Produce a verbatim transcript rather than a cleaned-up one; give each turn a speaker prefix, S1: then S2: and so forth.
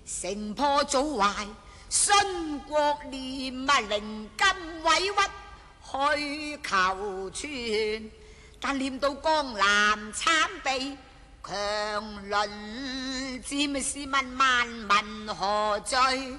S1: 城破祖壞，殉國念啊，靈甘委屈去求存。但念到江南慘被強鄰佔，試問萬民何罪？